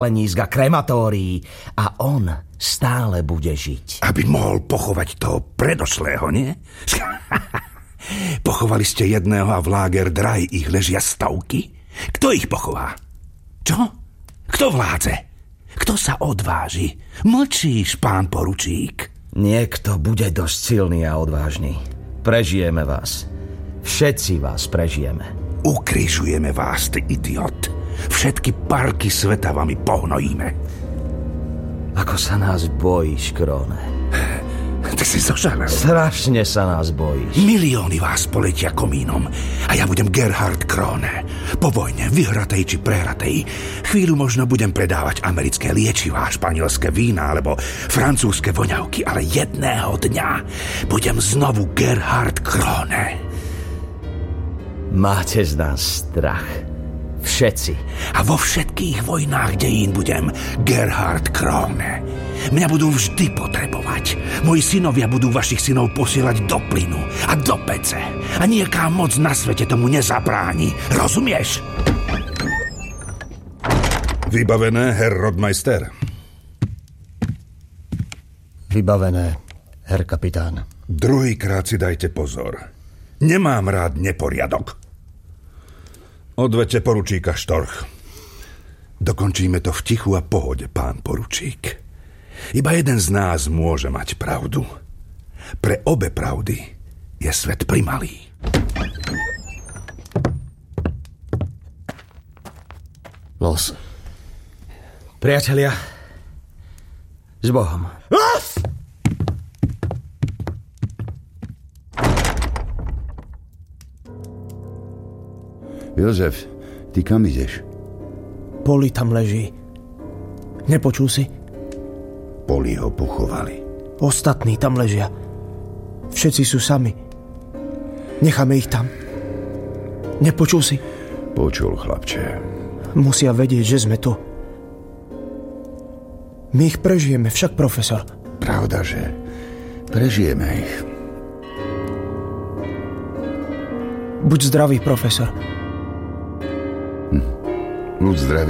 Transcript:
a krematórií a on stále bude žiť. Aby mohol pochovať toho predošlého, nie? Pochovali ste jedného a v Lagerdraj ich ležia stovky? Kto ich pochová? Čo? Kto vládze? Kto sa odváži? Mlčíš, pán poručík. Niekto bude dosť silný a odvážny. Prežijeme vás. Všetci vás prežijeme. Ukrižujeme vás, ty idiot. Všetky parky sveta vami pohnojíme. Ako sa nás bojíš, Króne. Ty si zožalel. Strašne sa nás bojíš. Milióny vás poletia komínom a ja budem Gerhard Króne. Po vojne, vyhratej či prehratej, chvíľu možno budem predávať americké liečivá, španielské vína alebo francúzske voňavky, ale jedného dňa budem znovu Gerhard Króne. Máte z nás strach. Všetci. A vo všetkých vojnách dejín budem Gerhard Króne. Mňa budú vždy potrebovať. Moji synovia budú vašich synov posielať do plynu a do pece. A nieká moc na svete tomu nezabráni. Rozumieš? Vybavené, herr Rodmeister. Vybavené, herr kapitán. Druhýkrát si dajte pozor. Nemám rád neporiadok. Odvete poručíka Štorch. Dokončíme to v tichu a pohode, pán poručík. Iba jeden z nás môže mať pravdu. Pre obe pravdy je svet primalý. Los. Priatelia, s Bohom. Los! Jozef, ty kam ideš? Poli tam leží. Nepočul si? Poli ho pochovali. Ostatní tam ležia. Všetci sú sami. Necháme ich tam. Nepočul si? Počul, chlapče. Musia vedieť, že sme tu. My ich prežijeme, však, profesor. Pravda, že prežijeme ich. Buď zdravý, profesor. Buď zdravý.